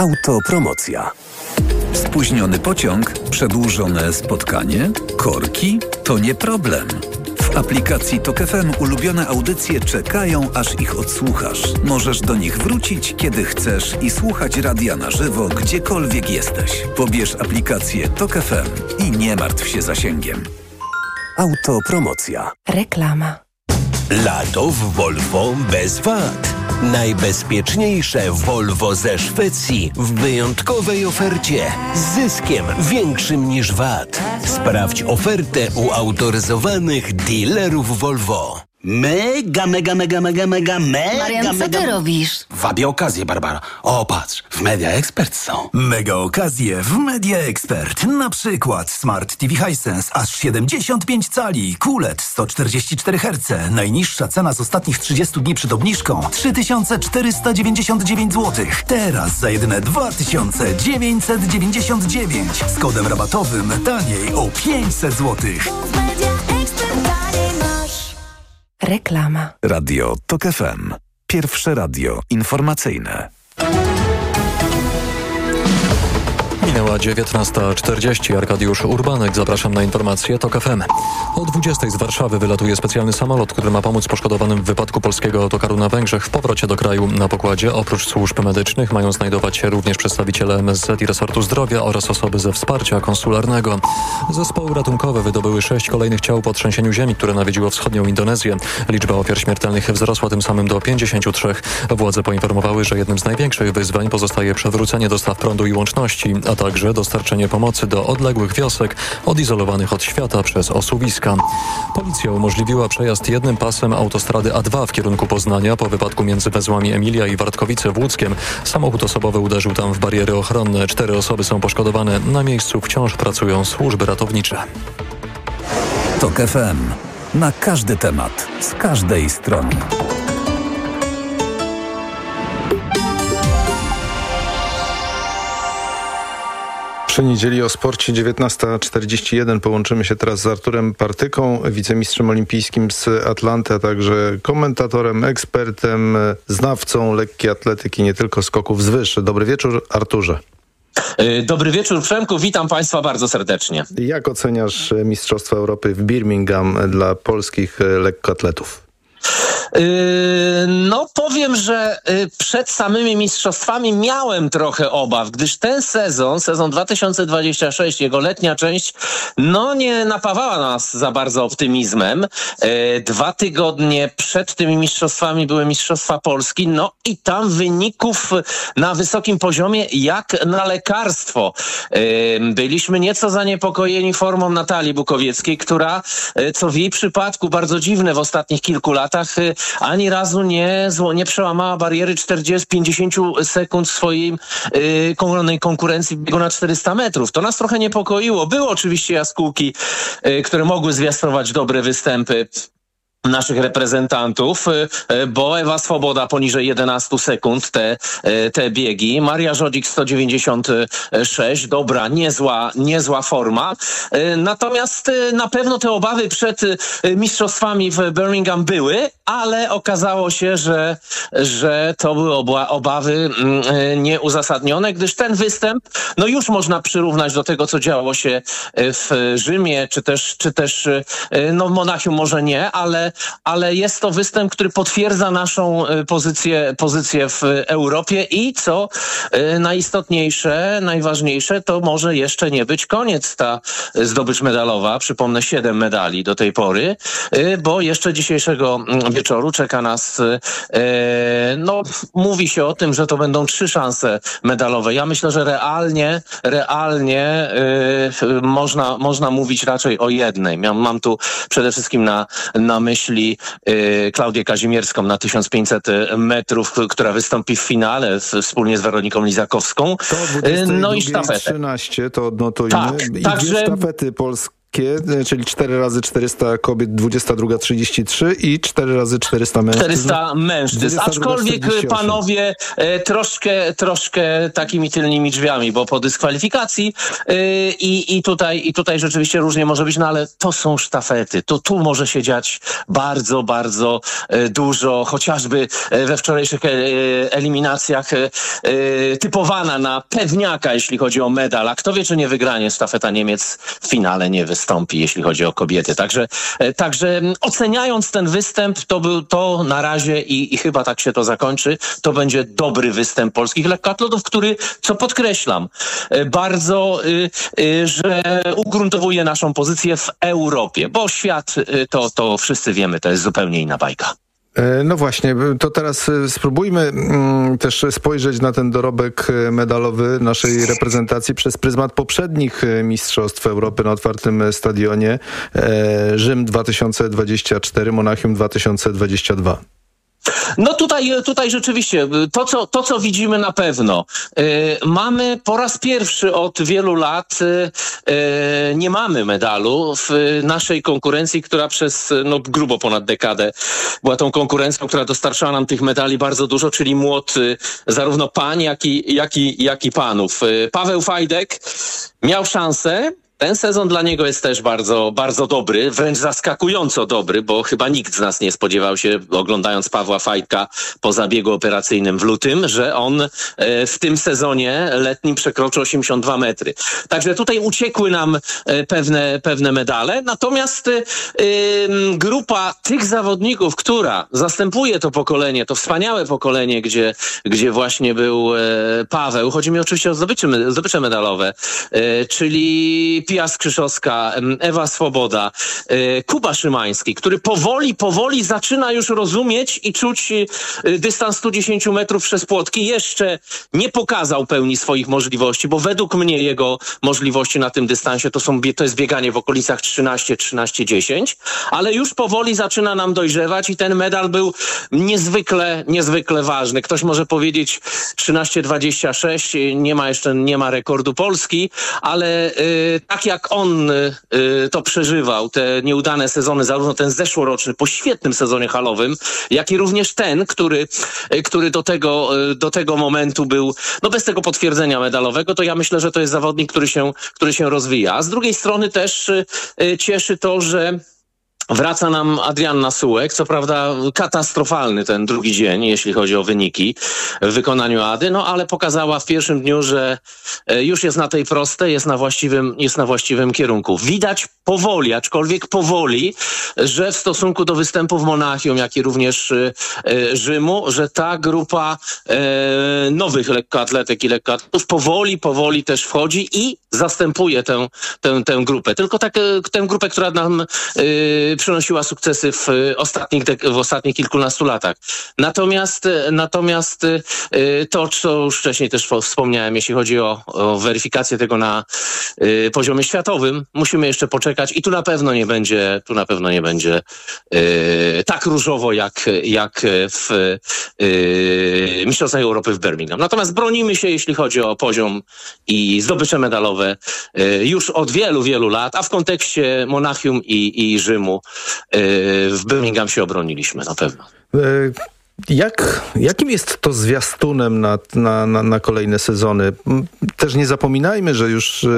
Autopromocja. Spóźniony pociąg, przedłużone spotkanie, korki to nie problem. W aplikacji TOK FM ulubione audycje czekają, aż ich odsłuchasz. Możesz do nich wrócić, kiedy chcesz i słuchać radia na żywo, gdziekolwiek jesteś. Pobierz aplikację TOK FM i nie martw się zasięgiem. Autopromocja. Reklama. Lato w Volvo bez VAT. Najbezpieczniejsze Volvo ze Szwecji w wyjątkowej ofercie z zyskiem większym niż VAT. Sprawdź ofertę u autoryzowanych dealerów Volvo. Mega. Marian, co ty robisz? Wabię okazję, Barbara. O, patrz, w Media Expert są. Mega okazje w Media Expert. Na przykład Smart TV Hisense aż 75 cali, QLED 144 Hz. Najniższa cena z ostatnich 30 dni przed obniżką 3499 zł. Teraz za jedyne 2999. Z kodem rabatowym taniej o 500 zł. Reklama. Radio TOK FM. Pierwsze radio informacyjne. Minęła 19:40. Arkadiusz Urbanek. Zapraszam na informacje TOK FM. O 20:00 z Warszawy wylatuje specjalny samolot, który ma pomóc poszkodowanym w wypadku polskiego autokaru na Węgrzech w powrocie do kraju. Na pokładzie oprócz służb medycznych mają znajdować się również przedstawiciele MSZ i resortu zdrowia oraz osoby ze wsparcia konsularnego. Zespoły ratunkowe wydobyły 6 kolejnych ciał po trzęsieniu ziemi, które nawiedziło wschodnią Indonezję. Liczba ofiar śmiertelnych wzrosła tym samym do 53. Władze poinformowały, że jednym z największych wyzwań pozostaje przywrócenie dostaw prądu i łączności, a także dostarczenie pomocy do odległych wiosek odizolowanych od świata przez osuwiska. Policja umożliwiła przejazd jednym pasem autostrady A2 w kierunku Poznania po wypadku między węzłami Emilia i Wartkowice w Łódzkiem. Samochód osobowy uderzył tam w bariery ochronne. 4 osoby są poszkodowane. Na miejscu wciąż pracują służby ratownicze. TOK FM. Na każdy temat, z każdej strony. Przy niedzieli o sporcie 19:41 połączymy się teraz z Arturem Partyką, wicemistrzem olimpijskim z Atlanty, a także komentatorem, ekspertem, znawcą lekkiej atletyki, nie tylko skoków z wyż. Dobry wieczór, Arturze. Dobry wieczór, Przemku. Witam Państwa bardzo serdecznie. Jak oceniasz Mistrzostwa Europy w Birmingham dla polskich lekkoatletów? No powiem, że przed samymi mistrzostwami miałem trochę obaw, gdyż ten sezon 2026, jego letnia część, no nie napawała nas za bardzo optymizmem. 2 tygodnie przed tymi mistrzostwami były Mistrzostwa Polski, no i tam wyników na wysokim poziomie jak na lekarstwo. Byliśmy nieco zaniepokojeni formą Natalii Bukowieckiej, która, co w jej przypadku bardzo dziwne w ostatnich kilku latach, ani razu nie przełamała bariery 40-50 sekund swojej konkurencji w biegu na 400 metrów. To nas trochę niepokoiło. Były oczywiście jaskółki, które mogły zwiastować dobre występy naszych reprezentantów, bo Ewa Swoboda poniżej 11 sekund te biegi. Maria Żodzik 196, dobra, niezła forma. Natomiast na pewno te obawy przed mistrzostwami w Birmingham były, ale okazało się, że to były obawy nieuzasadnione, gdyż ten występ, no już można przyrównać do tego, co działo się w Rzymie, czy też no w Monachium może nie, ale jest to występ, który potwierdza naszą pozycję w Europie i co najistotniejsze, najważniejsze, to może jeszcze nie być koniec ta zdobycz medalowa. Przypomnę 7 medali do tej pory, bo jeszcze dzisiejszego wieczoru czeka nas, no mówi się o tym, że to będą 3 szanse medalowe. Ja myślę, że realnie można mówić raczej o jednej. Mam tu przede wszystkim na myśli Klaudię Kazimierską na 1500 metrów, która wystąpi w finale wspólnie z Weroniką Lizakowską. To 22:13, to odnotujmy. Tak, I także sztafety czyli 4 razy 400 kobiet, 22:33 i 4 razy 400 mężczyzn. 400 mężczyzn, aczkolwiek panowie troszkę takimi tylnymi drzwiami, bo po dyskwalifikacji i tutaj rzeczywiście różnie może być, no ale to są sztafety, tu może się dziać bardzo, bardzo dużo, chociażby we wczorajszych eliminacjach typowana na pewniaka, jeśli chodzi o medal, a kto wie, czy nie wygranie sztafeta Niemiec w finale nie wystąpi, jeśli chodzi o kobiety. Także oceniając ten występ, to na razie i chyba tak się to zakończy, to będzie dobry występ polskich lekkoatletów, który, co podkreślam, bardzo, że ugruntowuje naszą pozycję w Europie, bo świat, to wszyscy wiemy, to jest zupełnie inna bajka. No właśnie, to teraz spróbujmy też spojrzeć na ten dorobek medalowy naszej reprezentacji przez pryzmat poprzednich mistrzostw Europy na otwartym stadionie. Rzym 2024, Monachium 2022. No tutaj rzeczywiście to, co widzimy na pewno. Mamy po raz pierwszy od wielu lat nie mamy medalu w naszej konkurencji, która przez grubo ponad dekadę była tą konkurencją, która dostarczała nam tych medali bardzo dużo, czyli młot zarówno pań, jak i panów. Paweł Fajdek miał szansę. Ten sezon dla niego jest też bardzo, bardzo dobry, wręcz zaskakująco dobry, bo chyba nikt z nas nie spodziewał się, oglądając Pawła Fajdka po zabiegu operacyjnym w lutym, że on w tym sezonie letnim przekroczy 82 metry. Także tutaj uciekły nam pewne medale, natomiast grupa tych zawodników, która zastępuje to pokolenie, to wspaniałe pokolenie, gdzie właśnie był Paweł, chodzi mi oczywiście o zdobycze medalowe, czyli Pia Skrzyszowska, Ewa Swoboda, Kuba Szymański, który powoli zaczyna już rozumieć i czuć dystans 110 metrów przez płotki. Jeszcze nie pokazał pełni swoich możliwości, bo według mnie jego możliwości na tym dystansie to jest bieganie w okolicach 13-10, ale już powoli zaczyna nam dojrzewać i ten medal był niezwykle ważny. Ktoś może powiedzieć 13:26, nie ma rekordu Polski, ale tak jak on to przeżywał, te nieudane sezony, zarówno ten zeszłoroczny po świetnym sezonie halowym, jak i również ten, który do tego momentu był, bez tego potwierdzenia medalowego, to ja myślę, że to jest zawodnik, który się rozwija. A z drugiej strony też cieszy to, że wraca nam Adrian Nasułek, co prawda katastrofalny ten drugi dzień, jeśli chodzi o wyniki w wykonaniu Ady, ale pokazała w pierwszym dniu, że już jest na tej prostej, jest na właściwym kierunku. Widać powoli, aczkolwiek powoli, że w stosunku do występów Monachium, jak i również Rzymu, że ta grupa nowych lekkoatletek i lekkoatletów powoli też wchodzi i zastępuje tę grupę. Tylko tę grupę, która nam przynosiła sukcesy w ostatnich kilkunastu latach. Natomiast to, co już wcześniej też wspomniałem, jeśli chodzi o weryfikację tego na poziomie światowym, musimy jeszcze poczekać i tu na pewno nie będzie tak różowo jak w Mistrzostwach Europy w Birmingham. Natomiast bronimy się, jeśli chodzi o poziom i zdobycze medalowe już od wielu, wielu lat, a w kontekście Monachium i Rzymu w Birmingham się obroniliśmy na pewno. Jakim jest to zwiastunem na kolejne sezony? Też nie zapominajmy, że już